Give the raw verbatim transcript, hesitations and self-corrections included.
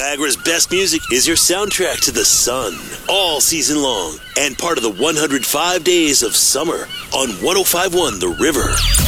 Niagara's best music is your soundtrack to the sun all season long and part of the one hundred five days of summer on one oh five point one The River.